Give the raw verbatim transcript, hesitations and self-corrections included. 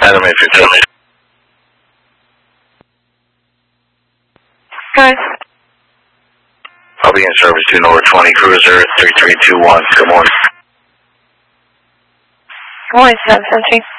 Adam eight fifty. Guys. I'll be in service to North twenty Cruiser three three two one. Good morning. Good morning, seven seventeen.